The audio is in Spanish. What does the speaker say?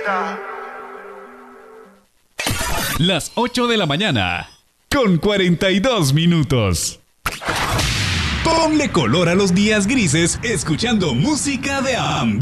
Las 8 de la mañana, con 42 minutos. Ponle color a los días grises escuchando música de ambiente.